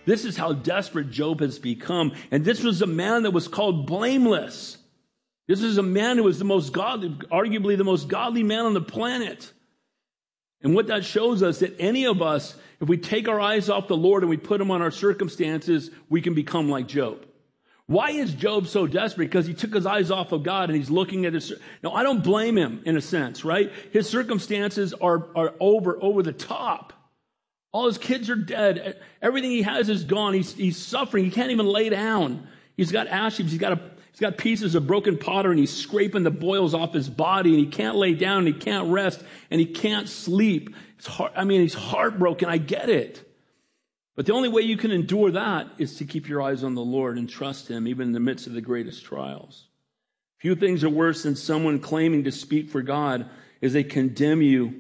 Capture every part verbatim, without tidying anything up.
This is how desperate Job has become. And this was a man that was called blameless. This is a man who was the most godly, arguably the most godly man on the planet. And what that shows us, that any of us, if we take our eyes off the Lord and we put them on our circumstances, we can become like Job. Why is Job so desperate? Because he took his eyes off of God and he's looking at his... Now, I don't blame him in a sense, right? His circumstances are, are over, over the top. All his kids are dead. Everything he has is gone. He's, he's suffering. He can't even lay down. He's got ashes. He's got a, he's got pieces of broken pottery and he's scraping the boils off his body and he can't lay down and he can't rest and he can't sleep. It's heart, I mean, he's heartbroken. I get it. But the only way you can endure that is to keep your eyes on the Lord and trust him, even in the midst of the greatest trials. Few things are worse than someone claiming to speak for God as they condemn you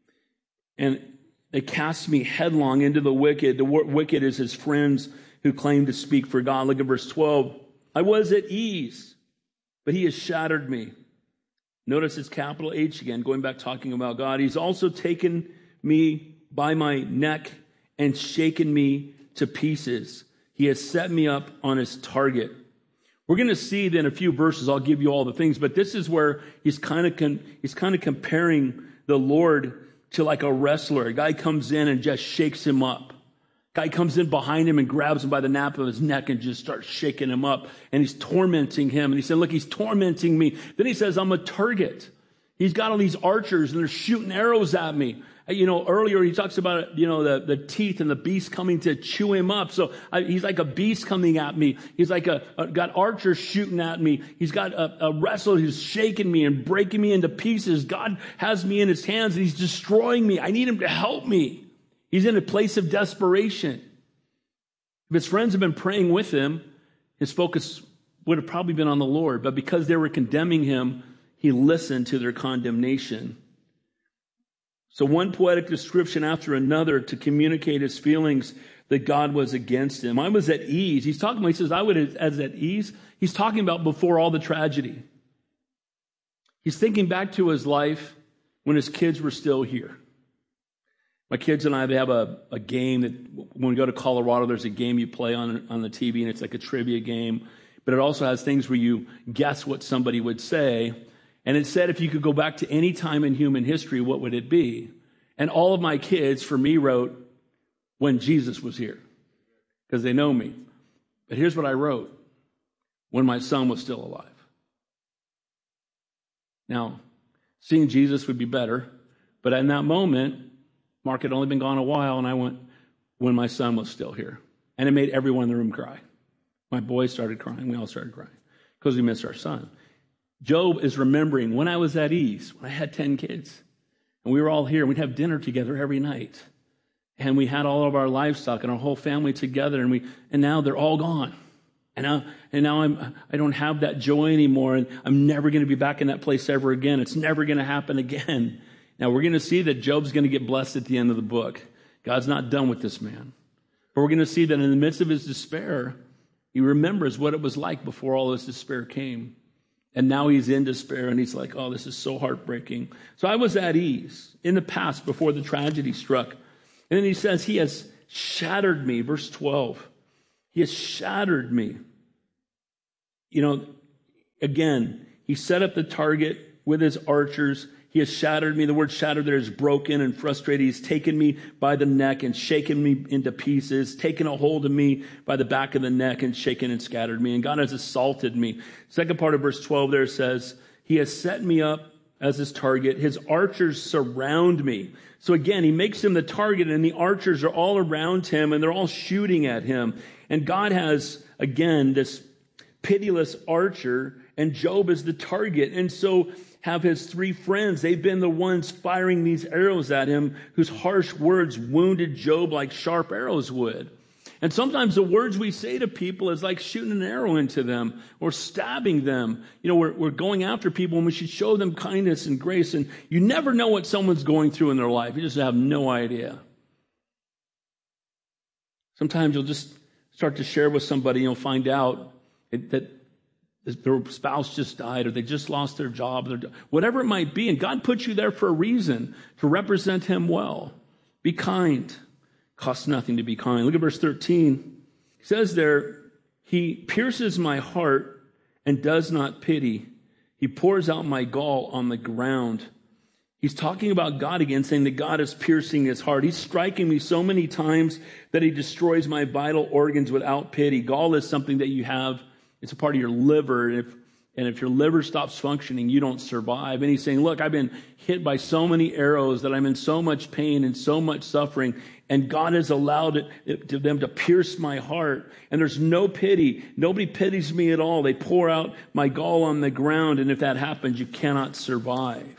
and they cast me headlong into the wicked. The wicked is his friends who claim to speak for God. Look at verse twelve. I was at ease, but he has shattered me. Notice it's capital H again, going back talking about God. He's also taken me by my neck and shaken me to pieces. He has set me up on his target. We're going to see then a few verses. I'll give you all the things, but this is where he's kind of con- he's kind of comparing the Lord to like a wrestler. A guy comes in and just shakes him up. Guy comes in behind him and grabs him by the nape of his neck and just starts shaking him up. And he's tormenting him. And he said, look, he's tormenting me. Then he says, I'm a target. He's got all these archers and they're shooting arrows at me. You know, earlier he talks about, you know, the, the teeth and the beast coming to chew him up. So I, he's like a beast coming at me. He's like a, a got archers shooting at me. He's got a, a wrestler who's shaking me and breaking me into pieces. God has me in his hands and he's destroying me. I need him to help me. He's in a place of desperation. If his friends had been praying with him, his focus would have probably been on the Lord. But because they were condemning him, he listened to their condemnation. So one poetic description after another to communicate his feelings that God was against him. I was at ease. He's talking about, he says, I was as at ease. He's talking about before all the tragedy. He's thinking back to his life when his kids were still here. My kids and I, they have a, a game that when we go to Colorado, there's a game you play on, on the T V and it's like a trivia game. But it also has things where you guess what somebody would say. And it said if you could go back to any time in human history, what would it be? And all of my kids, for me, wrote, when Jesus was here, because they know me. But here's what I wrote, when my son was still alive. Now, seeing Jesus would be better, but in that moment, Mark had only been gone a while, and I went, when my son was still here. And it made everyone in the room cry. My boys started crying. We all started crying because we missed our son. Job is remembering when I was at ease, when I had ten kids, and we were all here. We'd have dinner together every night, and we had all of our livestock and our whole family together, and we and now they're all gone, and now and now I'm I don't have that joy anymore, and I'm never going to be back in that place ever again. It's never going to happen again. Now we're going to see that Job's going to get blessed at the end of the book. God's not done with this man, but we're going to see that in the midst of his despair, he remembers what it was like before all this despair came. And now he's in despair and he's like, oh, this is so heartbreaking. So I was at ease in the past before the tragedy struck. And then he says, he has shattered me. Verse twelve. He has shattered me. You know, again, he set up the target with his archers. He has shattered me. The word shattered there is broken and frustrated. He's taken me by the neck and shaken me into pieces, taken a hold of me by the back of the neck and shaken and scattered me. And God has assaulted me. Second part of verse twelve there says, he has set me up as his target. His archers surround me. So again, he makes him the target and the archers are all around him and they're all shooting at him. And God has, again, this pitiless archer and Job is the target. And so have his three friends. They've been the ones firing these arrows at him, whose harsh words wounded Job like sharp arrows would. And sometimes the words we say to people is like shooting an arrow into them or stabbing them. You know, we're, we're going after people and we should show them kindness and grace. And you never know what someone's going through in their life. You just have no idea. Sometimes you'll just start to share with somebody and you'll find out that their spouse just died or they just lost their job, their, whatever it might be. And God put you there for a reason, to represent him well. Be kind. Costs nothing to be kind. Look at verse thirteen. It says there, he pierces my heart and does not pity. He pours out my gall on the ground. He's talking about God again, saying that God is piercing his heart. He's striking me so many times that he destroys my vital organs without pity. Gall is something that you have. It's a part of your liver. And if, and if your liver stops functioning, you don't survive. And he's saying, look, I've been hit by so many arrows that I'm in so much pain and so much suffering. And God has allowed it, it to them to pierce my heart. And there's no pity. Nobody pities me at all. They pour out my gall on the ground. And if that happens, you cannot survive.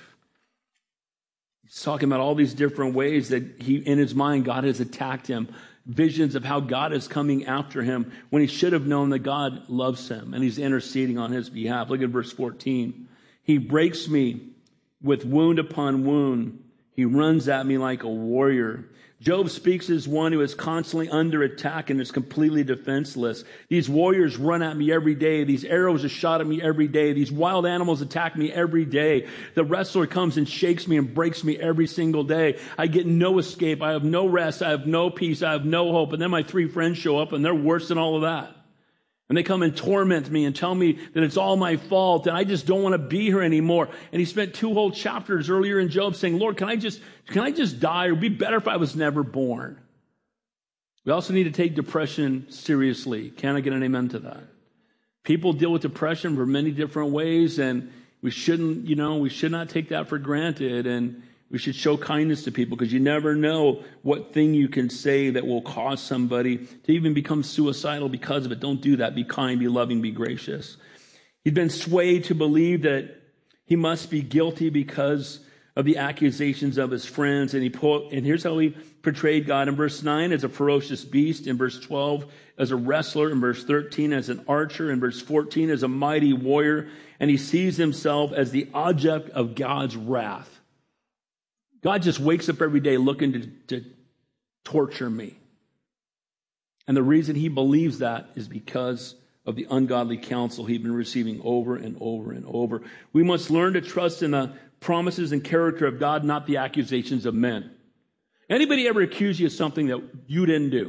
He's talking about all these different ways that he, in his mind, God has attacked him. Visions of how God is coming after him when he should have known that God loves him and he's interceding on his behalf. Look at verse fourteen. He breaks me with wound upon wound. He runs at me like a warrior. Job speaks as one who is constantly under attack and is completely defenseless. These warriors run at me every day. These arrows are shot at me every day. These wild animals attack me every day. The wrestler comes and shakes me and breaks me every single day. I get no escape. I have no rest. I have no peace. I have no hope. And then my three friends show up and they're worse than all of that. And they come and torment me and tell me that it's all my fault and I just don't want to be here anymore. And he spent two whole chapters earlier in Job saying, Lord, can I just, can I just die? Or it'd be better if I was never born. We also need to take depression seriously. Can I get an amen to that? People deal with depression for many different ways, and we shouldn't, you know, we should not take that for granted. And we should show kindness to people because you never know what thing you can say that will cause somebody to even become suicidal because of it. Don't do that. Be kind, be loving, be gracious. He'd been swayed to believe that he must be guilty because of the accusations of his friends. And he po- and here's how he portrayed God in verse nine as a ferocious beast, in verse twelve as a wrestler, in verse thirteen as an archer, in verse fourteen as a mighty warrior. And he sees himself as the object of God's wrath. God just wakes up every day looking to, to torture me. And the reason he believes that is because of the ungodly counsel he'd been receiving over and over and over. We must learn to trust in the promises and character of God, not the accusations of men. Anybody ever accuse you of something that you didn't do?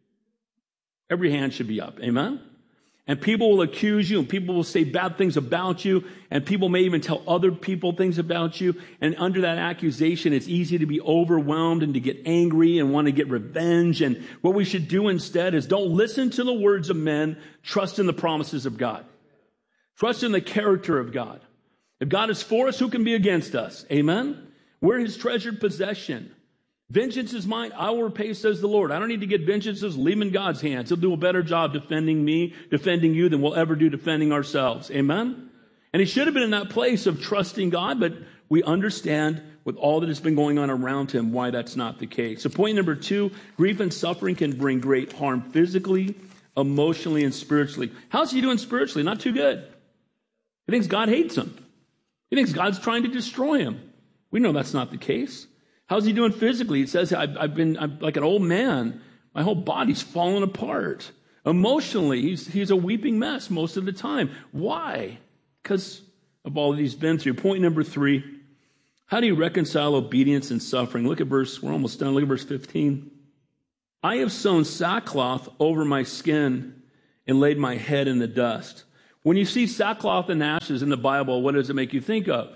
Every hand should be up. Amen? And people will accuse you, and people will say bad things about you, and people may even tell other people things about you. And under that accusation, it's easy to be overwhelmed and to get angry and want to get revenge. And what we should do instead is don't listen to the words of men. Trust in the promises of God. Trust in the character of God. If God is for us, who can be against us? Amen? We're his treasured possession. Vengeance is mine, I will repay, says the Lord. I don't need to get vengeances. Leave them in God's hands. He'll do a better job defending me, defending you than we'll ever do defending ourselves. Amen? And he should have been in that place of trusting God, but we understand with all that has been going on around him why that's not the case. So point number two, grief and suffering can bring great harm physically, emotionally, and spiritually. How's he doing spiritually? Not too good. He thinks God hates him. He thinks God's trying to destroy him. We know that's not the case. How's he doing physically? He says, I've, I've been I'm like an old man. My whole body's fallen apart. Emotionally, he's, he's a weeping mess most of the time. Why? Because of all that he's been through. Point number three, how do you reconcile obedience and suffering? Look at verse, we're almost done. Look at verse fifteen. I have sewn sackcloth over my skin and laid my head in the dust. When you see sackcloth and ashes in the Bible, what does it make you think of?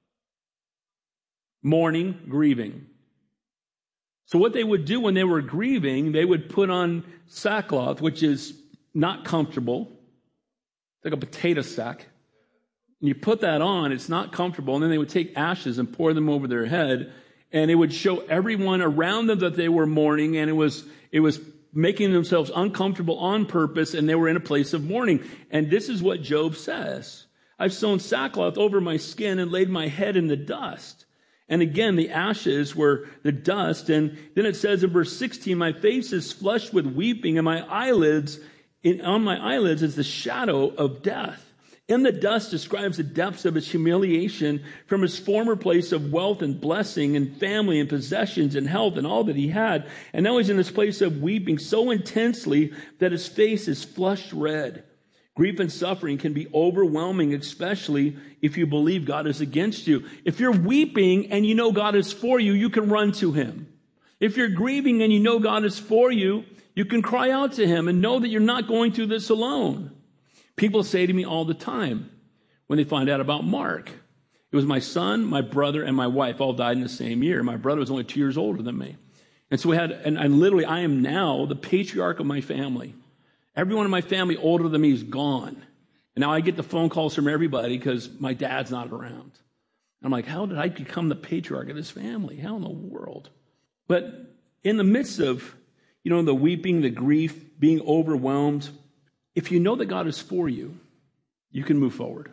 Mourning, grieving. So what they would do when they were grieving, they would put on sackcloth, which is not comfortable. It's like a potato sack. And you put that on, it's not comfortable. And then they would take ashes and pour them over their head. And it would show everyone around them that they were mourning. And it was, it was making themselves uncomfortable on purpose. And they were in a place of mourning. And this is what Job says. I've sewn sackcloth over my skin and laid my head in the dust. And again, the ashes were the dust. And then it says in verse sixteen, my face is flushed with weeping, and my eyelids, in, on my eyelids is the shadow of death. In the dust describes the depths of his humiliation from his former place of wealth and blessing and family and possessions and health and all that he had. And now he's in this place of weeping so intensely that his face is flushed red. Grief and suffering can be overwhelming, especially if you believe God is against you. If you're weeping and you know God is for you, you can run to him. If you're grieving and you know God is for you, you can cry out to him and know that you're not going through this alone. People say to me all the time when they find out about Mark, it was my son, my brother, and my wife all died in the same year. My brother was only two years older than me. And so we had, and, and literally I am now the patriarch of my family. Everyone in my family older than me is gone. And now I get the phone calls from everybody because my dad's not around. I'm like, how did I become the patriarch of this family? How in the world? But in the midst of, you know, the weeping, the grief, being overwhelmed, if you know that God is for you, you can move forward.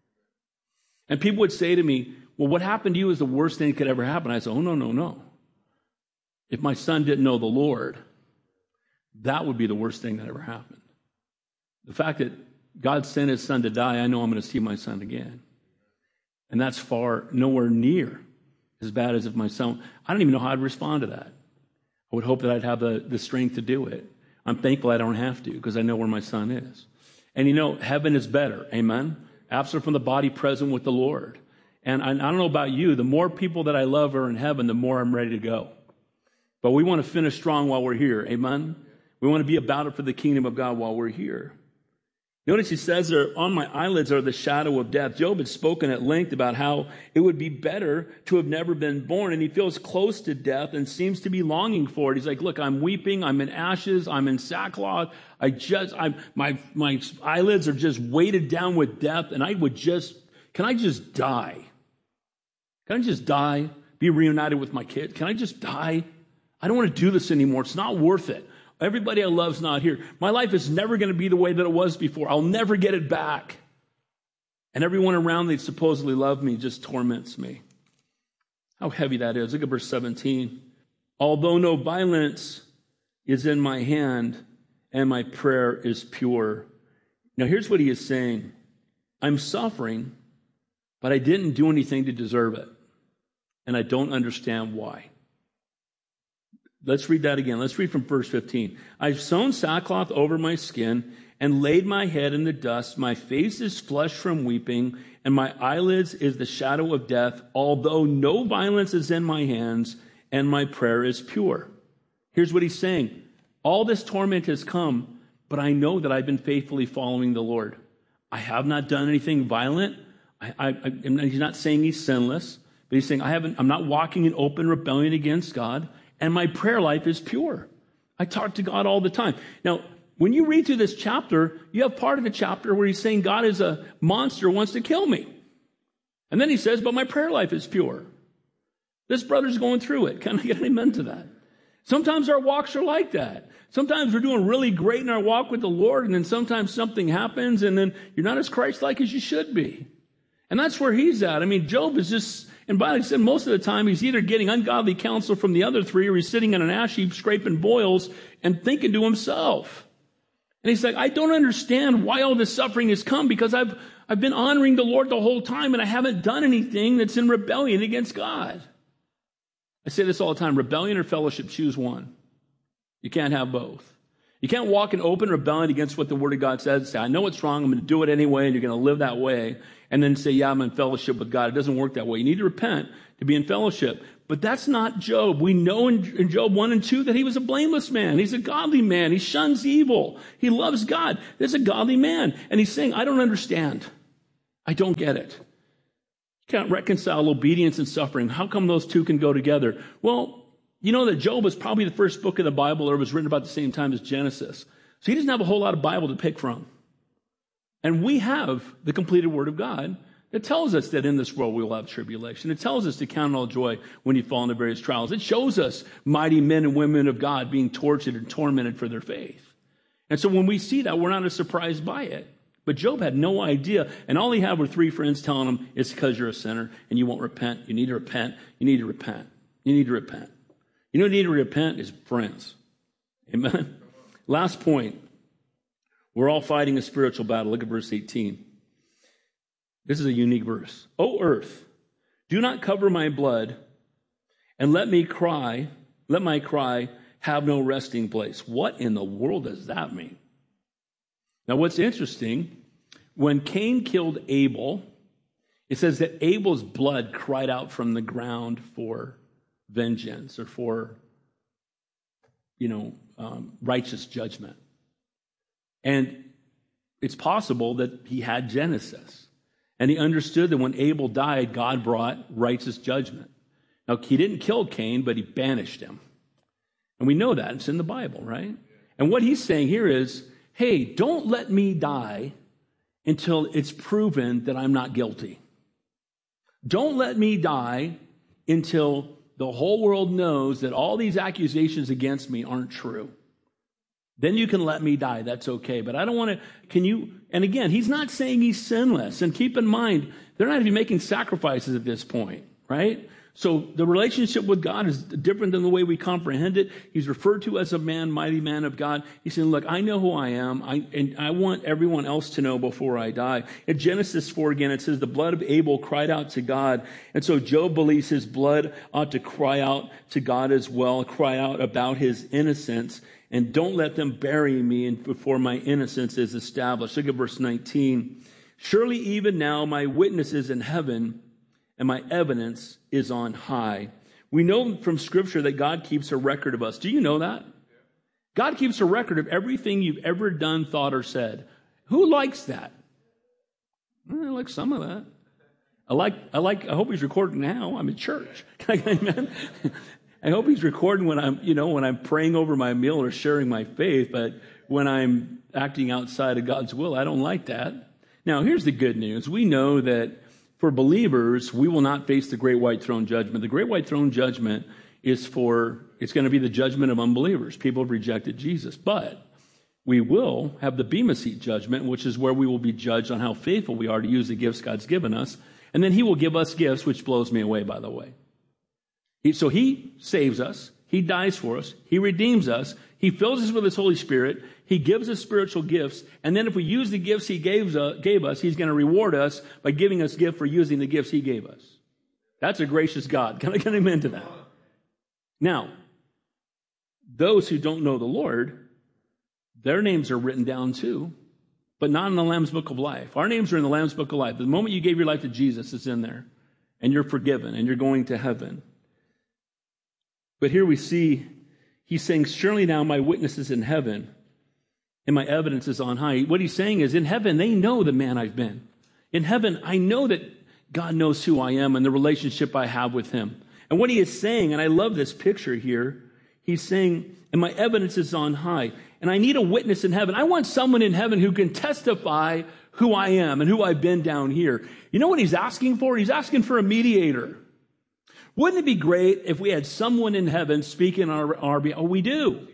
And people would say to me, well, what happened to you is the worst thing that could ever happen. I said, oh, no, no, no. If my son didn't know the Lord, that would be the worst thing that ever happened. The fact that God sent his son to die, I know I'm going to see my son again. And that's far, nowhere near as bad as if my son, I don't even know how I'd respond to that. I would hope that I'd have the, the strength to do it. I'm thankful I don't have to because I know where my son is. And you know, heaven is better. Amen? Absent from the body, present with the Lord. And I, I don't know about you, the more people that I love are in heaven, the more I'm ready to go. But we want to finish strong while we're here. Amen? We want to be about it for the kingdom of God while we're here. Notice he says there, on my eyelids are the shadow of death. Job had spoken at length about how it would be better to have never been born, and he feels close to death and seems to be longing for it. He's like, look, I'm weeping, I'm in ashes, I'm in sackcloth, I just, I'm, my, my eyelids are just weighted down with death, and I would just, can I just die? Can I just die, be reunited with my kid? Can I just die? I don't want to do this anymore. It's not worth it. Everybody I love's not here. My life is never going to be the way that it was before. I'll never get it back. And everyone around me that supposedly loved me just torments me. How heavy that is. Look at verse seventeen. Although no violence is in my hand and my prayer is pure. Now here's what he is saying. I'm suffering, but I didn't do anything to deserve it. And I don't understand why. Let's read that again. Let's read from verse fifteen. I've sewn sackcloth over my skin and laid my head in the dust. My face is flushed from weeping, and my eyelids is the shadow of death, although no violence is in my hands, and my prayer is pure. Here's what he's saying. All this torment has come, but I know that I've been faithfully following the Lord. I have not done anything violent. I, I, I, he's not saying he's sinless, but he's saying I haven't. I'm not walking in open rebellion against God. And my prayer life is pure. I talk to God all the time. Now, when you read through this chapter, you have part of the chapter where he's saying God is a monster, wants to kill me. And then he says, but my prayer life is pure. This brother's going through it. Can I get an amen to that? Sometimes our walks are like that. Sometimes we're doing really great in our walk with the Lord, and then sometimes something happens, and then you're not as Christ-like as you should be. And that's where he's at. I mean, Job is just... And by the way, most of the time, he's either getting ungodly counsel from the other three, or he's sitting in an ash heap scraping boils and thinking to himself. And he's like, I don't understand why all this suffering has come, because I've, I've been honoring the Lord the whole time, and I haven't done anything that's in rebellion against God. I say this all the time, rebellion or fellowship, choose one. You can't have both. You can't walk in open rebellion against what the Word of God says and say, I know it's wrong, I'm going to do it anyway, and you're going to live that way, and then say, yeah, I'm in fellowship with God. It doesn't work that way. You need to repent to be in fellowship. But that's not Job. We know in, in Job one and two that he was a blameless man. He's a godly man. He shuns evil. He loves God. This is a godly man. And he's saying, I don't understand. I don't get it. You can't reconcile obedience and suffering. How come those two can go together? Well, you know that Job was probably the first book of the Bible, or was written about the same time as Genesis. So he doesn't have a whole lot of Bible to pick from. And we have the completed Word of God that tells us that in this world we will have tribulation. It tells us to count all joy when you fall into various trials. It shows us mighty men and women of God being tortured and tormented for their faith. And so when we see that, we're not as surprised by it. But Job had no idea, and all he had were three friends telling him, it's because you're a sinner and you won't repent. You need to repent. You need to repent. You need to repent. You know, you need to repent is friends. Amen. Last point. We're all fighting a spiritual battle. Look at verse eighteen. This is a unique verse. O earth, do not cover my blood, and let me cry, let my cry have no resting place. What in the world does that mean? Now, what's interesting, when Cain killed Abel, it says that Abel's blood cried out from the ground for vengeance or for you know, um, righteous judgment. And it's possible that he had Genesis. And he understood that when Abel died, God brought righteous judgment. Now, he didn't kill Cain, but he banished him. And we know that. It's in the Bible, right? And what he's saying here is, hey, don't let me die until it's proven that I'm not guilty. Don't let me die until the whole world knows that all these accusations against me aren't true. Then you can let me die. That's okay. But I don't want to, can you, and again, he's not saying he's sinless. And keep in mind, they're not even making sacrifices at this point, right? So the relationship with God is different than the way we comprehend it. He's referred to as a man, mighty man of God. He's saying, look, I know who I am, I, and I want everyone else to know before I die. In Genesis four, again, it says, the blood of Abel cried out to God. And so Job believes his blood ought to cry out to God as well, cry out about his innocence. And don't let them bury me before my innocence is established. Look at verse nineteen. Surely even now my witness is in heaven, and my evidence is on high. We know from Scripture that God keeps a record of us. Do you know that? God keeps a record of everything you've ever done, thought, or said. Who likes that? I like some of that. I like, I like, I hope he's recording now. I'm in church. Amen. I hope he's recording when I'm, you know, when I'm praying over my meal or sharing my faith, but when I'm acting outside of God's will, I don't like that. Now, here's the good news. We know that for believers, we will not face the great white throne judgment. The great white throne judgment is for, it's going to be the judgment of unbelievers. People have rejected Jesus. But we will have the Bema Seat judgment, which is where we will be judged on how faithful we are to use the gifts God's given us. And then he will give us gifts, which blows me away, by the way. He, so he saves us. He dies for us. He redeems us. He fills us with his Holy Spirit. He gives us spiritual gifts. And then if we use the gifts he gave, uh, gave us, he's going to reward us by giving us gift for using the gifts he gave us. That's a gracious God. Can I get him into that? Now, those who don't know the Lord, their names are written down too, but not in the Lamb's Book of Life. Our names are in the Lamb's Book of Life. The moment you gave your life to Jesus, it's in there. And you're forgiven, and you're going to heaven. But here we see, he's saying, surely now my witness is in heaven, and my evidence is on high. What he's saying is, in heaven, they know the man I've been. In heaven, I know that God knows who I am and the relationship I have with him. And what he is saying, and I love this picture here, he's saying, and my evidence is on high. And I need a witness in heaven. I want someone in heaven who can testify who I am and who I've been down here. You know what he's asking for? He's asking for a mediator. Wouldn't it be great if we had someone in heaven speaking on our, our behalf? Oh, we do.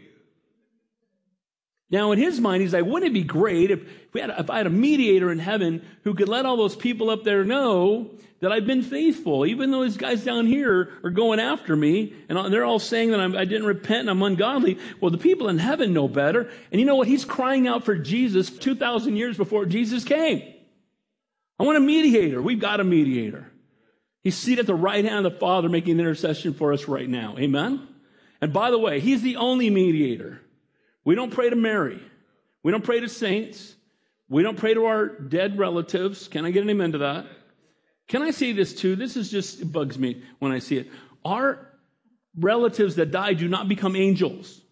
Now, in his mind, he's like, wouldn't it be great if we had, if I had a mediator in heaven who could let all those people up there know that I've been faithful, even though these guys down here are going after me, and they're all saying that I'm, I didn't repent and I'm ungodly. Well, the people in heaven know better. And you know what? He's crying out for Jesus two thousand years before Jesus came. I want a mediator. We've got a mediator. He's seated at the right hand of the Father making intercession for us right now. Amen? And by the way, he's the only mediator. We don't pray to Mary. We don't pray to saints. We don't pray to our dead relatives. Can I get an amen to that? Can I say this too? This is just, it bugs me when I see it. Our relatives that die do not become angels.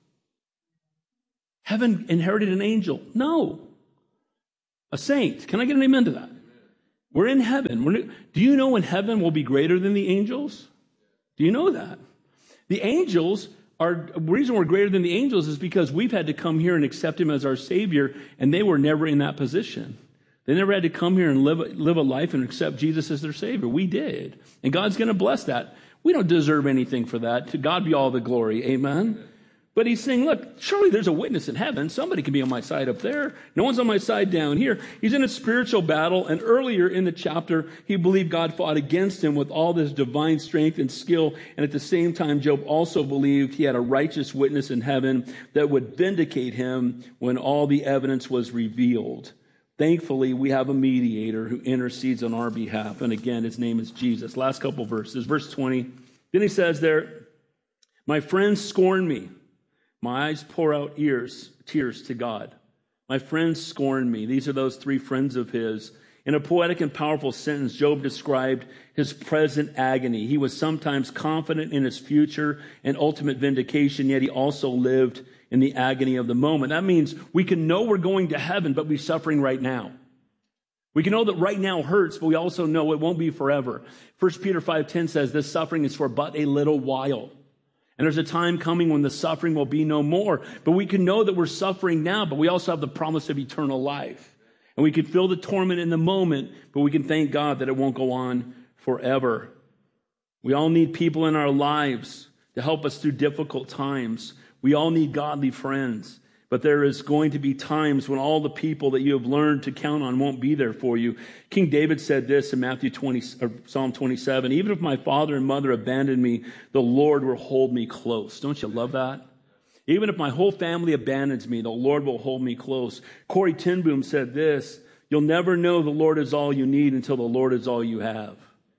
Heaven inherited an angel. No. A saint. Can I get an amen to that? We're in heaven. We're, do you know in heaven we'll be greater than the angels? Do you know that? The angels are, the reason we're greater than the angels is because we've had to come here and accept him as our Savior, and they were never in that position. They never had to come here and live, live a life and accept Jesus as their Savior. We did. And God's going to bless that. We don't deserve anything for that. To God be all the glory. Amen? But he's saying, look, surely there's a witness in heaven. Somebody can be on my side up there. No one's on my side down here. He's in a spiritual battle. And earlier in the chapter, he believed God fought against him with all this divine strength and skill. And at the same time, Job also believed he had a righteous witness in heaven that would vindicate him when all the evidence was revealed. Thankfully, we have a mediator who intercedes on our behalf. And again, his name is Jesus. Last couple verses. Verse twenty. Then he says there, my friends scorn me. My eyes pour out ears, tears to God. My friends scorn me. These are those three friends of his. In a poetic and powerful sentence, Job described his present agony. He was sometimes confident in his future and ultimate vindication, yet he also lived in the agony of the moment. That means we can know we're going to heaven, but we're suffering right now. We can know that right now hurts, but we also know it won't be forever. First Peter five ten says this suffering is for but a little while. And there's a time coming when the suffering will be no more. But we can know that we're suffering now, but we also have the promise of eternal life. And we can feel the torment in the moment, but we can thank God that it won't go on forever. We all need people in our lives to help us through difficult times. We all need godly friends. But there is going to be times when all the people that you have learned to count on won't be there for you. King David said this in Matthew twenty, or Psalm twenty-seven, even if my father and mother abandon me, the Lord will hold me close. Don't you love that? Even if my whole family abandons me, the Lord will hold me close. Corrie ten Boom said this, you'll never know the Lord is all you need until the Lord is all you have.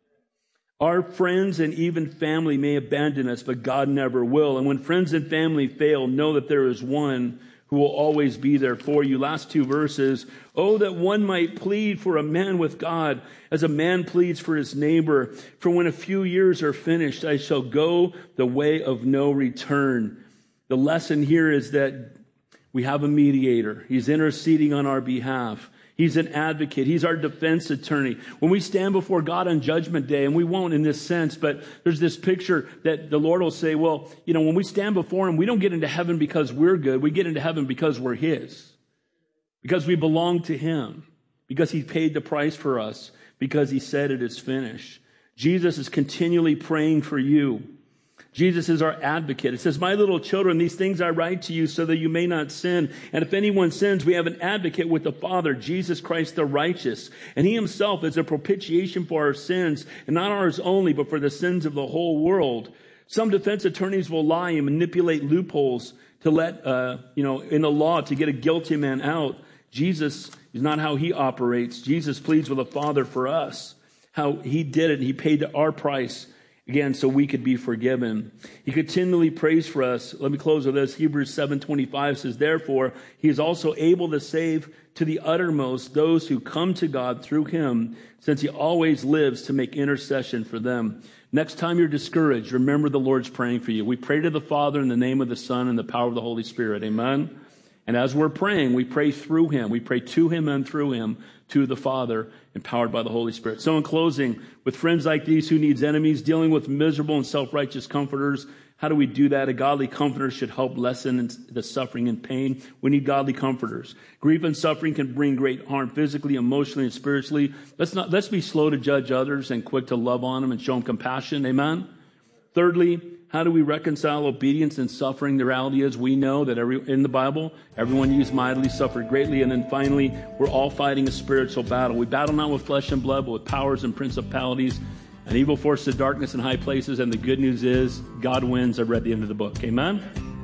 Our friends and even family may abandon us, but God never will. And when friends and family fail, know that there is one who will always be there for you. Last two verses. Oh, that one might plead for a man with God as a man pleads for his neighbor. For when a few years are finished, I shall go the way of no return. The lesson here is that we have a mediator. He's interceding on our behalf. He's an advocate. He's our defense attorney. When we stand before God on Judgment Day, and we won't in this sense, but there's this picture that the Lord will say, well, you know, when we stand before him, we don't get into heaven because we're good. We get into heaven because we're his. Because we belong to him. Because he paid the price for us. Because he said it is finished. Jesus is continually praying for you. Jesus is our advocate. It says, my little children, these things I write to you so that you may not sin. And if anyone sins, we have an advocate with the Father, Jesus Christ the righteous. And he himself is a propitiation for our sins, and not ours only, but for the sins of the whole world. Some defense attorneys will lie and manipulate loopholes to let, uh, you know, in the law to get a guilty man out. Jesus is not how he operates. Jesus pleads with the Father for us, how he did it. And he paid our price. Again, so we could be forgiven. He continually prays for us. Let me close with this. Hebrews seven twenty-five says, therefore, he is also able to save to the uttermost those who come to God through him, since he always lives to make intercession for them. Next time you're discouraged, remember the Lord's praying for you. We pray to the Father in the name of the Son and the power of the Holy Spirit. Amen? And as we're praying, we pray through him. We pray to him and through him to the Father, empowered by the Holy Spirit. So in closing, with friends like these, who needs enemies, dealing with miserable and self-righteous comforters, how do we do that? A godly comforter should help lessen the suffering and pain. We need godly comforters. Grief and suffering can bring great harm physically, emotionally, and spiritually. Let's not, let's be slow to judge others and quick to love on them and show them compassion. Amen? Thirdly, how do we reconcile obedience and suffering? The reality is we know that every in the Bible, everyone used mightily, suffered greatly. And then finally, we're all fighting a spiritual battle. We battle not with flesh and blood, but with powers and principalities and evil forces of darkness in high places. And the good news is God wins. I read the end of the book. Amen?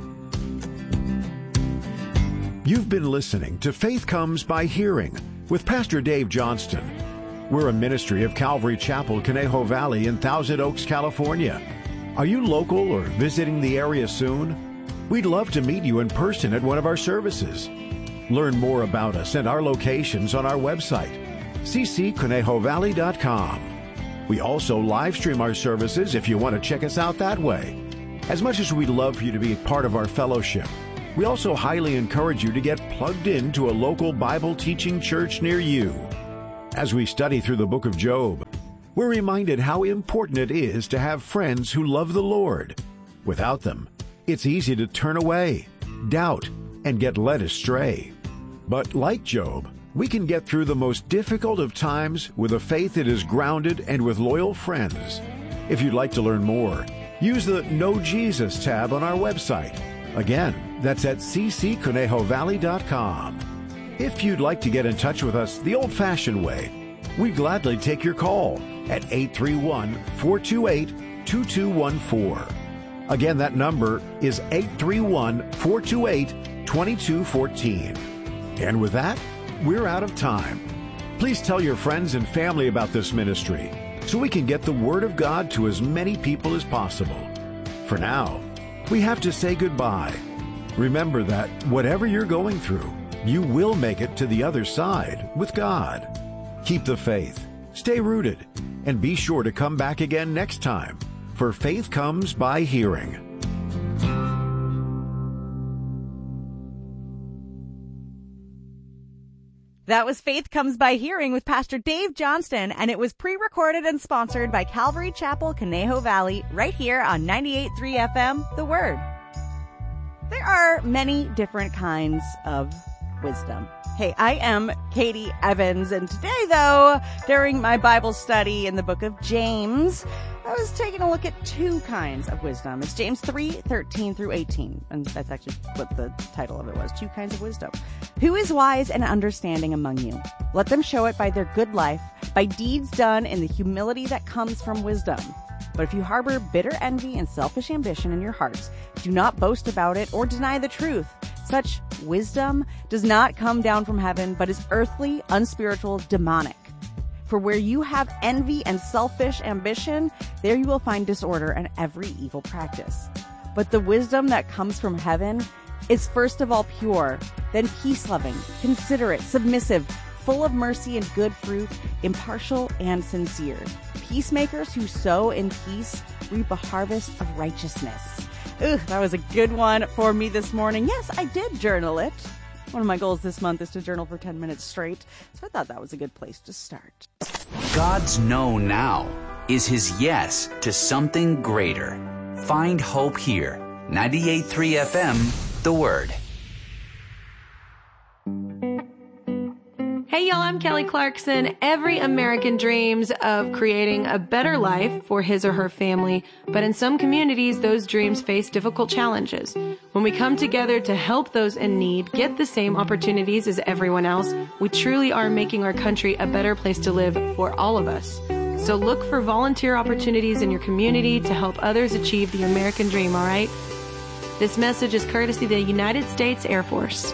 You've been listening to Faith Comes by Hearing with Pastor Dave Johnston. We're a ministry of Calvary Chapel, Conejo Valley in Thousand Oaks, California. Are you local or visiting the area soon? We'd love to meet you in person at one of our services. Learn more about us and our locations on our website, c c conejo valley dot com. We also live stream our services if you want to check us out that way. As much as we'd love for you to be part of our fellowship, we also highly encourage you to get plugged into a local Bible teaching church near you. As we study through the book of Job, we're reminded how important it is to have friends who love the Lord. Without them, it's easy to turn away, doubt, and get led astray. But like Job, we can get through the most difficult of times with a faith that is grounded and with loyal friends. If you'd like to learn more, use the Know Jesus tab on our website. Again, that's at c c conejo valley dot com. If you'd like to get in touch with us the old-fashioned way, we'd gladly take your call at eight three one, four two eight, two two one four. Again, that number is eight three one, four two eight, two two one four. And with that, we're out of time. Please tell your friends and family about this ministry so we can get the Word of God to as many people as possible. For now, we have to say goodbye. Remember that whatever you're going through, you will make it to the other side with God. Keep the faith, stay rooted, and be sure to come back again next time, for Faith Comes by Hearing. That was Faith Comes by Hearing with Pastor Dave Johnston, and it was pre-recorded and sponsored by Calvary Chapel, Conejo Valley, right here on ninety-eight point three F M, The Word. There are many different kinds of wisdom. Hey, I am Katie Evans, and today, though, during my Bible study in the book of James, I was taking a look at two kinds of wisdom. It's James three, thirteen through eighteen, and that's actually what the title of it was, Two Kinds of Wisdom. Who is wise and understanding among you? Let them show it by their good life, by deeds done in the humility that comes from wisdom. But if you harbor bitter envy and selfish ambition in your hearts, do not boast about it or deny the truth. Such wisdom does not come down from heaven, but is earthly, unspiritual, demonic. For where you have envy and selfish ambition, there you will find disorder and every evil practice. But the wisdom that comes from heaven is first of all pure, then peace-loving, considerate, submissive, full of mercy and good fruit, impartial and sincere. Peacemakers who sow in peace reap a harvest of righteousness. Ooh, that was a good one for me this morning. Yes, I did journal it. One of my goals this month is to journal for ten minutes straight, so I thought that was a good place to start. God's no now is his yes to something greater. Find hope here. ninety-eight point three F M, The Word. Hey y'all, I'm Kelly Clarkson. Every American dreams of creating a better life for his or her family, but in some communities, those dreams face difficult challenges. When we come together to help those in need get the same opportunities as everyone else, we truly are making our country a better place to live for all of us. So look for volunteer opportunities in your community to help others achieve the American dream, all right? This message is courtesy of the United States Air Force.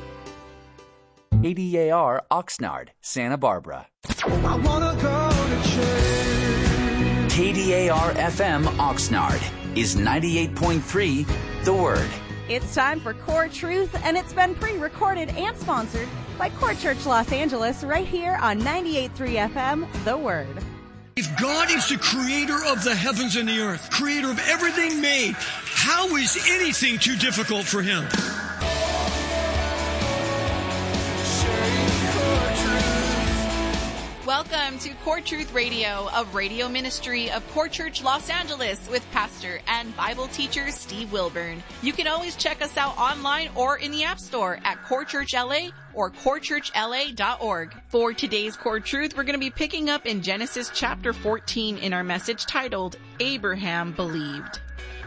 A D A R Oxnard, Santa Barbara. I wanna go to church. K D A R F M Oxnard is ninety-eight point three, The Word. It's time for Core Truth, and it's been pre-recorded and sponsored by Core Church Los Angeles right here on ninety-eight point three F M, The Word. If God is the creator of the heavens and the earth, creator of everything made, how is anything too difficult for him? Welcome to Core Truth Radio, a radio ministry of Core Church Los Angeles with pastor and Bible teacher Steve Wilburn. You can always check us out online or in the App Store at Core Church L A or core church L A dot org. For today's Core Truth, we're going to be picking up in Genesis chapter fourteen in our message titled, Abraham Believed.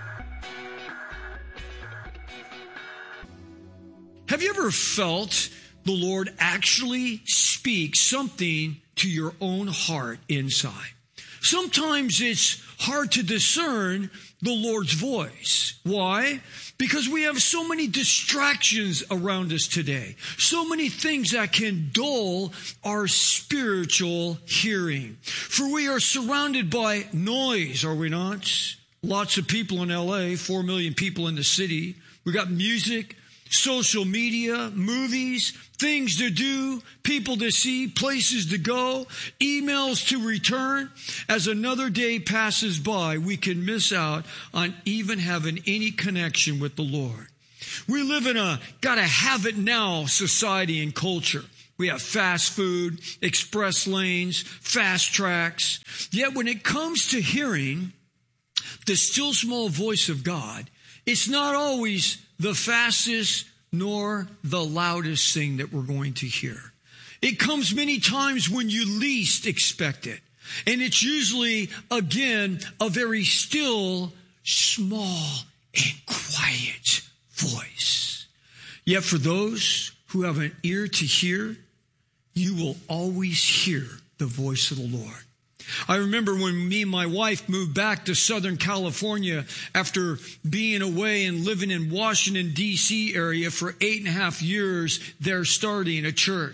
Have you ever felt the Lord actually speak something to your own heart inside? Sometimes it's hard to discern the Lord's voice. Why? Because we have so many distractions around us today. So many things that can dull our spiritual hearing. For we are surrounded by noise, are we not? Lots of people in L A, four million people in the city. We got music, social media, movies, things to do, people to see, places to go, emails to return. As another day passes by, we can miss out on even having any connection with the Lord. We live in a gotta have it now society and culture. We have fast food, express lanes, fast tracks. Yet when it comes to hearing the still small voice of God, it's not always the fastest nor the loudest thing that we're going to hear. It comes many times when you least expect it. And it's usually, again, a very still, small, and quiet voice. Yet for those who have an ear to hear, you will always hear the voice of the Lord. I remember when me and my wife moved back to Southern California after being away and living in Washington, D C area for eight and a half years there starting a church.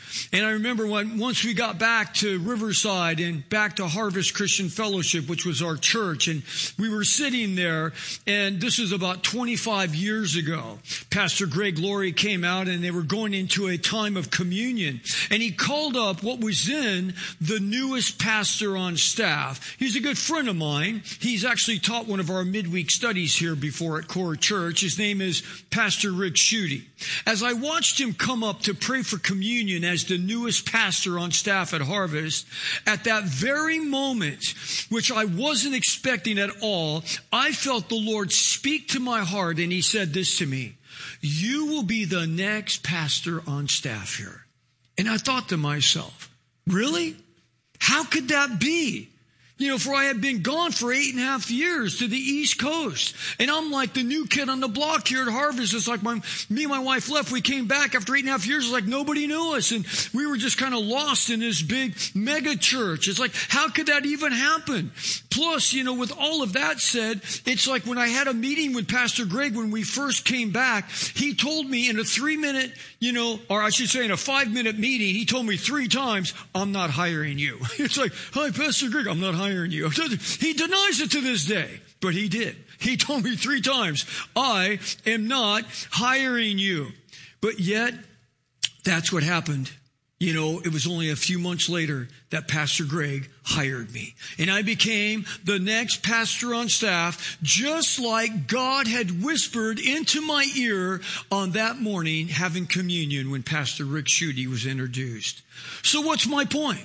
And I remember when once we got back to Riverside and back to Harvest Christian Fellowship, which was our church, and we were sitting there, and this was about twenty-five years ago. Pastor Greg Laurie came out, and they were going into a time of communion, and he called up what was then the newest pastor on staff. He's a good friend of mine. He's actually taught one of our midweek studies here before at Core Church. His name is Pastor Rick Schutte. As I watched him come up to pray for communion as the newest pastor on staff at Harvest, at that very moment, which I wasn't expecting at all, I felt the Lord speak to my heart, and he said this to me: you will be the next pastor on staff here. And I thought to myself, really? How could that be? You know, for I had been gone for eight and a half years to the East Coast. And I'm like the new kid on the block here at Harvest. It's like my, me and my wife left. We came back after eight and a half years. It's like nobody knew us. And we were just kind of lost in this big mega church. It's like, how could that even happen? Plus, you know, with all of that said, it's like when I had a meeting with Pastor Greg when we first came back, he told me in a three minute, you know, or I should say in a five minute meeting, he told me three times, I'm not hiring you. It's like, hi, Pastor Greg, I'm not hiring you. He denies it to this day, but he did. He told me three times, I am not hiring you. But yet, that's what happened. You know, it was only a few months later that Pastor Greg hired me. And I became the next pastor on staff, just like God had whispered into my ear on that morning having communion when Pastor Rick Schutte was introduced. So what's my point?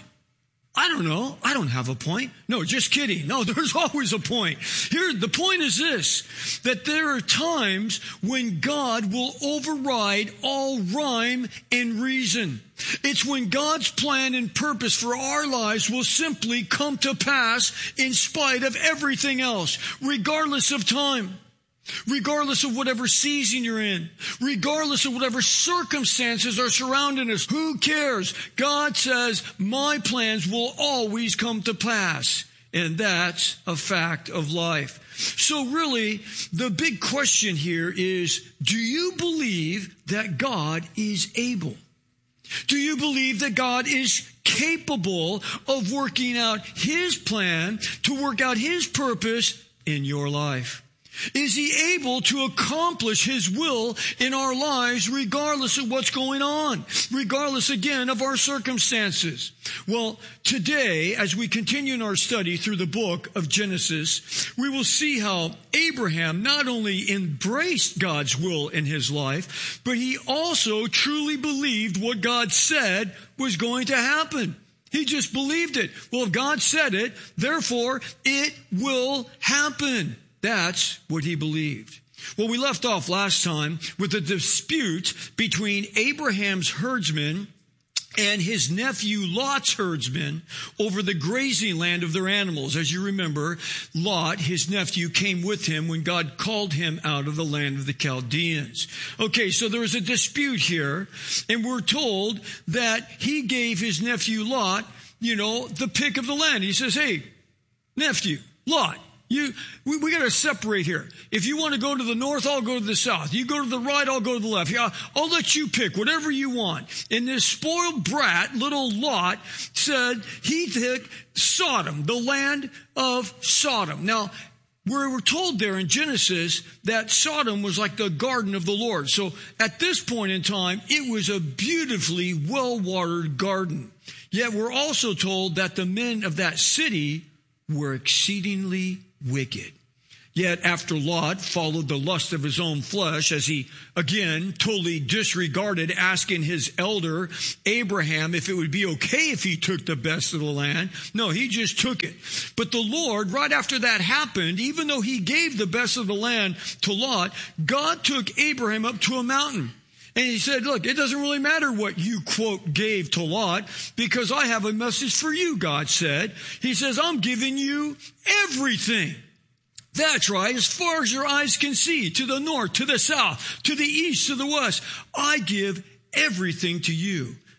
I don't know. I don't have a point. No, just kidding. No, there's always a point. Here, the point is this, that there are times when God will override all rhyme and reason. It's when God's plan and purpose for our lives will simply come to pass in spite of everything else, regardless of time. Regardless of whatever season you're in, regardless of whatever circumstances are surrounding us, who cares? God says, my plans will always come to pass. And that's a fact of life. So really, the big question here is, do you believe that God is able? Do you believe that God is capable of working out His plan to work out His purpose in your life? Is He able to accomplish His will in our lives regardless of what's going on? Regardless, again, of our circumstances? Well, today, as we continue in our study through the book of Genesis, we will see how Abraham not only embraced God's will in his life, but he also truly believed what God said was going to happen. He just believed it. Well, if God said it, therefore it will happen. That's what he believed. Well, we left off last time with a dispute between Abraham's herdsmen and his nephew Lot's herdsmen over the grazing land of their animals. As you remember, Lot, his nephew, came with him when God called him out of the land of the Chaldeans. Okay, so there was a dispute here, and we're told that he gave his nephew Lot, you know, the pick of the land. He says, hey, nephew, Lot, You, we, we got to separate here. If you want to go to the north, I'll go to the south. You go to the right, I'll go to the left. Yeah, I'll let you pick whatever you want. And this spoiled brat, little Lot, said he took Sodom, the land of Sodom. Now, we were told there in Genesis that Sodom was like the garden of the Lord. So at this point in time, it was a beautifully well-watered garden. Yet we're also told that the men of that city were exceedingly wicked. Yet after Lot followed the lust of his own flesh, as he again totally disregarded asking his elder Abraham if it would be okay if he took the best of the land. No, he just took it. But the Lord, right after that happened, even though he gave the best of the land to Lot, God took Abraham up to a mountain. And he said, look, it doesn't really matter what you, quote, gave to Lot, because I have a message for you, God said. He says, I'm giving you everything. That's right, as far as your eyes can see, to the north, to the south, to the east, to the west. I give everything to you.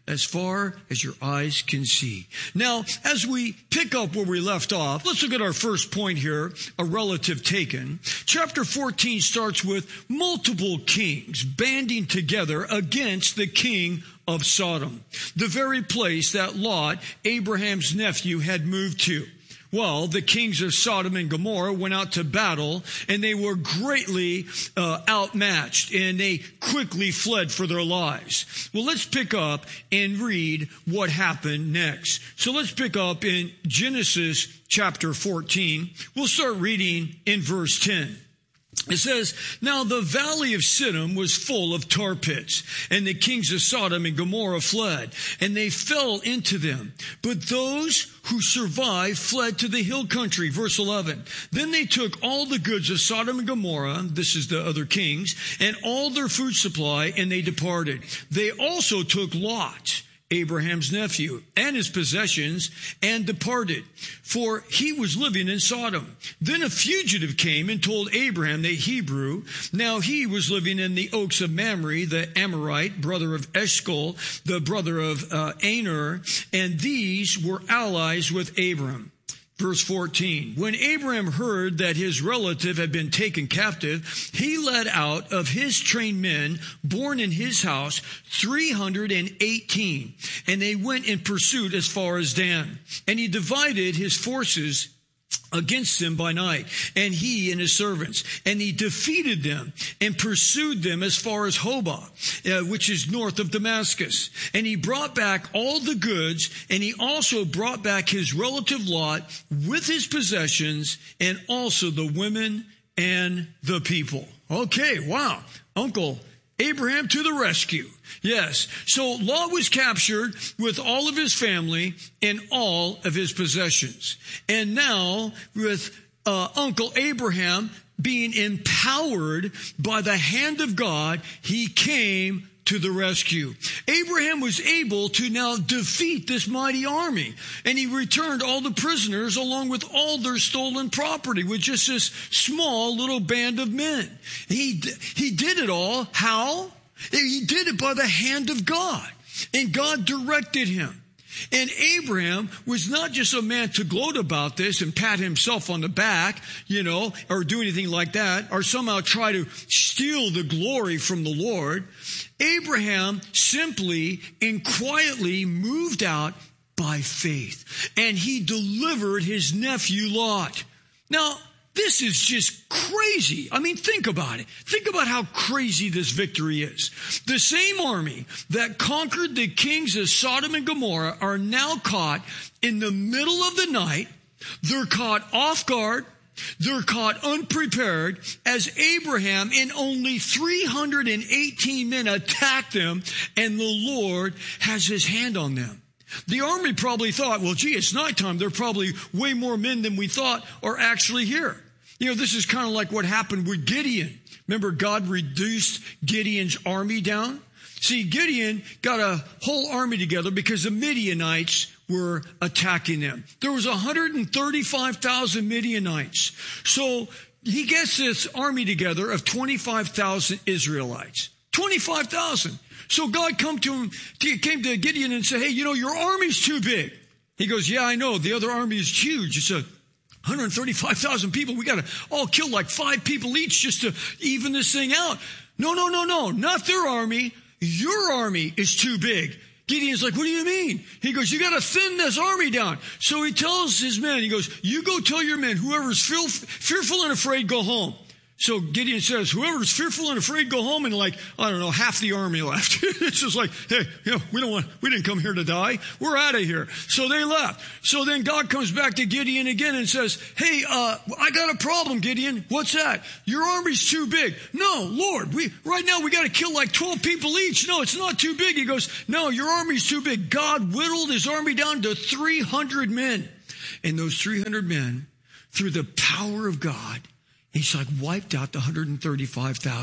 as far as your eyes can see. Now, as we pick up where we left off, let's look at our first point here, a relative taken. Chapter fourteen starts with multiple kings banding together against the king of Sodom, the very place that Lot, Abraham's nephew, had moved to. Well, the kings of Sodom and Gomorrah went out to battle, and they were greatly uh, outmatched, and they quickly fled for their lives. Well, let's pick up and read what happened next. So let's pick up in Genesis chapter fourteen. We'll start reading in verse ten. It says, now the valley of Siddim was full of tar pits, and the kings of Sodom and Gomorrah fled, and they fell into them. But those who survived fled to the hill country. Verse eleven. Then they took all the goods of Sodom and Gomorrah, this is the other kings, and all their food supply, and they departed. They also took Lot, Abraham's nephew, and his possessions, and departed, for he was living in Sodom. Then a fugitive came and told Abraham, the Hebrew, now he was living in the oaks of Mamre, the Amorite, brother of Eshcol, the brother of uh, Aner, and these were allies with Abram. Verse fourteen, when Abraham heard that his relative had been taken captive, he led out of his trained men born in his house three hundred eighteen, and they went in pursuit as far as Dan. And he divided his forces against them by night, and he and his servants, and he defeated them and pursued them as far as Hobah, uh, which is north of Damascus. And he brought back all the goods, and he also brought back his relative Lot with his possessions, and also the women and the people. Okay, wow. Uncle Abraham to the rescue. Yes. So Lot was captured with all of his family and all of his possessions. And now with uh, Uncle Abraham being empowered by the hand of God, he came to the rescue. Abraham was able to now defeat this mighty army, and he returned all the prisoners along with all their stolen property with just this small little band of men. He, he did it all. How? He did it by the hand of God, and God directed him. And Abraham was not just a man to gloat about this and pat himself on the back, you know, or do anything like that, or somehow try to steal the glory from the Lord. Abraham simply and quietly moved out by faith, and he delivered his nephew Lot. Now, this is just crazy. I mean, think about it. Think about how crazy this victory is. The same army that conquered the kings of Sodom and Gomorrah are now caught in the middle of the night. They're caught off guard. They're caught unprepared as Abraham and only three hundred eighteen men attack them, and the Lord has his hand on them. The army probably thought, well, gee, it's nighttime. There are probably way more men than we thought are actually here. You know, this is kind of like what happened with Gideon. Remember, God reduced Gideon's army down? See, Gideon got a whole army together because the Midianites were attacking them. There was one hundred thirty-five thousand Midianites. So he gets this army together of twenty-five thousand Israelites. twenty-five thousand. So God come to him, came to Gideon and said, hey, you know, your army's too big. He goes, yeah, I know. The other army is huge. It's a one hundred thirty-five thousand people. We got to all kill like five people each just to even this thing out. No, no, no, no, not their army. Your army is too big. Gideon's like, what do you mean? He goes, you got to thin this army down. So he tells his men, he goes, you go tell your men, whoever's fearful and afraid, go home. So Gideon says, whoever's fearful and afraid, go home, and like, I don't know, half the army left. It's just like, hey, you know, we don't want, we didn't come here to die. We're out of here. So they left. So then God comes back to Gideon again and says, hey, uh, I got a problem, Gideon. What's that? Your army's too big. No, Lord, we, right now we got to kill like twelve people each. No, it's not too big. He goes, no, your army's too big. God whittled his army down to three hundred men. And those three hundred men, through the power of God, he's like wiped out the one hundred thirty-five thousand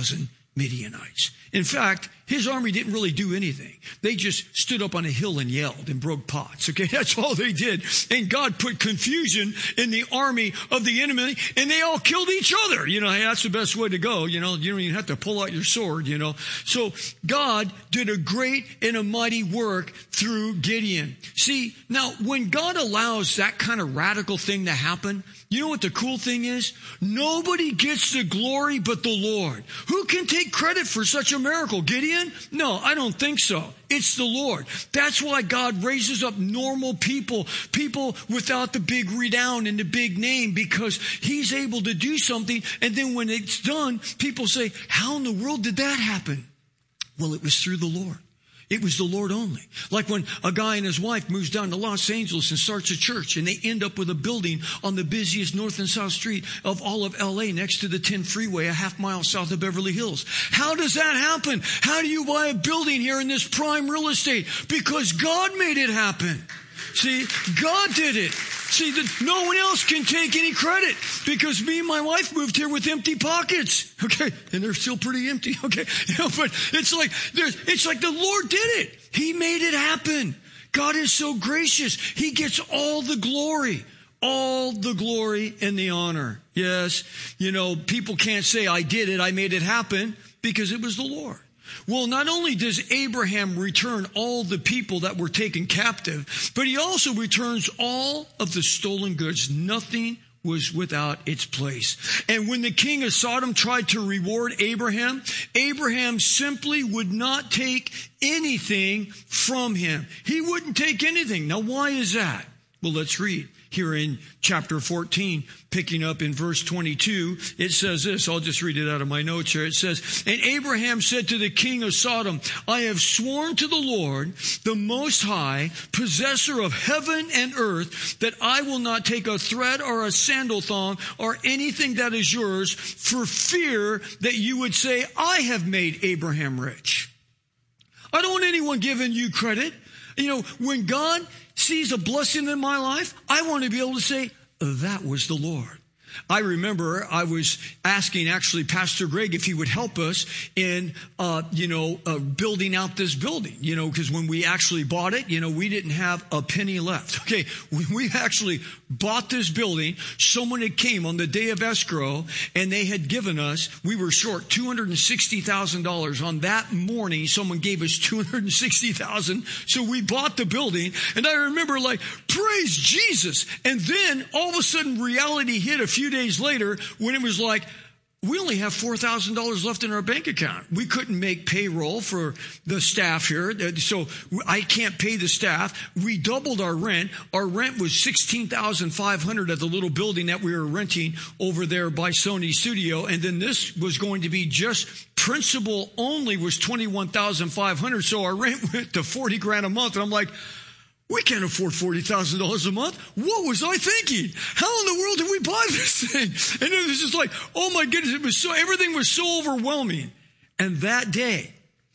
Midianites. In fact, his army didn't really do anything. They just stood up on a hill and yelled and broke pots. Okay, that's all they did. And God put confusion in the army of the enemy, and they all killed each other. You know, hey, that's the best way to go. You know, you don't even have to pull out your sword, you know. So God did a great and a mighty work through Gideon. See, now when God allows that kind of radical thing to happen, you know what the cool thing is? Nobody gets the glory but the Lord. Who can take credit for such a miracle? Gideon? No, I don't think so. It's the Lord. That's why God raises up normal people, people without the big renown and the big name, because he's able to do something. And then when it's done, people say, how in the world did that happen? Well, it was through the Lord. It was the Lord only. Like when a guy and his wife moves down to Los Angeles and starts a church, and they end up with a building on the busiest north and south street of all of L A next to the ten freeway, a half mile south of Beverly Hills. How does that happen? How do you buy a building here in this prime real estate? Because God made it happen. See, God did it. See, that no one else can take any credit, because me and my wife moved here with empty pockets. Okay. And they're still pretty empty. Okay. You know, but it's like, there's, it's like the Lord did it. He made it happen. God is so gracious. He gets all the glory, all the glory and the honor. Yes. You know, people can't say I did it, I made it happen, because it was the Lord. Well, not only does Abraham return all the people that were taken captive, but he also returns all of the stolen goods. Nothing was without its place. And when the king of Sodom tried to reward Abraham, Abraham simply would not take anything from him. He wouldn't take anything. Now, why is that? Well, let's read. Here in chapter fourteen, picking up in verse twenty-two, it says this. I'll just read it out of my notes here. It says, and Abraham said to the king of Sodom, I have sworn to the Lord, the Most High, possessor of heaven and earth, that I will not take a thread or a sandal thong or anything that is yours, for fear that you would say, I have made Abraham rich. I don't want anyone giving you credit. You know, when God sees a blessing in my life, I want to be able to say, that was the Lord. I remember I was asking actually Pastor Greg if he would help us in, uh, you know, uh, building out this building, you know, because when we actually bought it, you know, we didn't have a penny left. Okay. When we actually bought this building, someone had came on the day of escrow, and they had given us, we were short two hundred sixty thousand dollars. On that morning, someone gave us two hundred sixty thousand dollars. So we bought the building, and I remember like, praise Jesus. And then all of a sudden reality hit a few days later, when it was like, we only have four thousand dollars left in our bank account. We couldn't make payroll for the staff here, so I can't pay the staff. We doubled our rent. Our rent was sixteen thousand five hundred dollars at the little building that we were renting over there by Sony Studio, and then this was going to be just principal only was twenty-one thousand five hundred dollars, so our rent went to forty grand a month, and I'm like, we can't afford forty thousand dollars a month. What was I thinking? How in the world did we buy this thing? And it was just like, oh my goodness, it was so, everything was so overwhelming. And that day,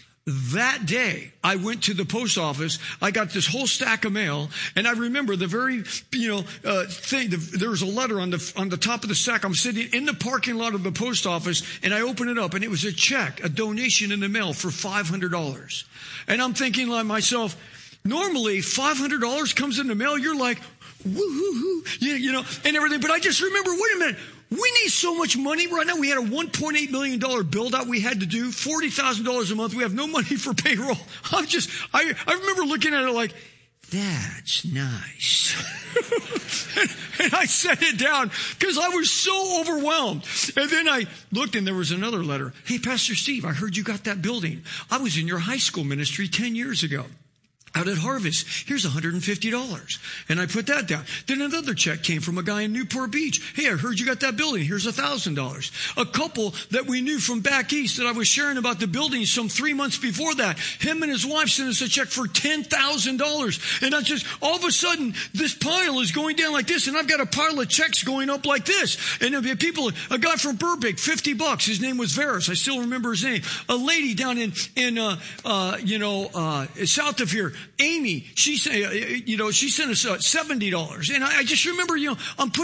that day, I went to the post office. I got this whole stack of mail, and I remember the very, you know, uh, thing. The, there was a letter on the on the top of the stack. I'm sitting in the parking lot of the post office, and I open it up, and it was a check, a donation in the mail for five hundred dollars. And I'm thinking like myself, normally five hundred dollars comes in the mail. You're like, woo-hoo-hoo, you, you know, and everything. But I just remember, wait a minute. We need so much money right now. We had a one point eight million dollars build out we had to do, forty thousand dollars a month. We have no money for payroll. I'm just, I, I remember looking at it like, that's nice. and, and I set it down because I was so overwhelmed. And then I looked, and there was another letter. Hey, Pastor Steve, I heard you got that building. I was in your high school ministry ten years ago. Out at Harvest, here's one hundred fifty dollars. And I put that down. Then another check came from a guy in Newport Beach. Hey, I heard you got that building. Here's one thousand dollars. A couple that we knew from back east that I was sharing about the building some three months before that, him and his wife sent us a check for ten thousand dollars. And I just, all of a sudden, this pile is going down like this, and I've got a pile of checks going up like this. And there'll be people, a guy from Burbank, fifty bucks. His name was Varus. I still remember his name. A lady down in, in, uh, uh, you know, uh, south of here, Amy, she said, you know, she sent us uh, seventy dollars. And I, I just remember, you know, I'm putting